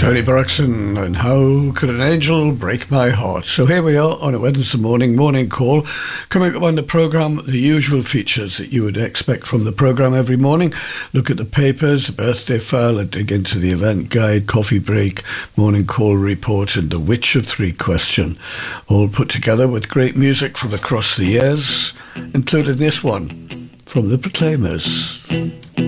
Tony Braxton and How Could an Angel Break My Heart. So here we are on a Wednesday morning call. Coming up on the programme, the usual features that you would expect from the programme every morning. Look at the papers, the birthday file, and dig into the event guide, coffee break, morning call report, and the Which of Three question. All put together with great music from across the years, including this one from the Proclaimers.